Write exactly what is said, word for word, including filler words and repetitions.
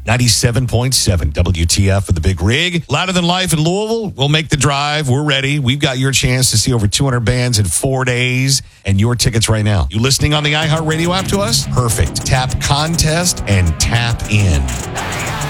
ninety-seven point seven W T F for the Big Rig. Louder Than Life in Louisville. We'll make the drive. We're ready. We've got your chance to see over two hundred bands in four days and your tickets right now. You listening on the iHeartRadio app to us? Perfect. Tap contest and tap in.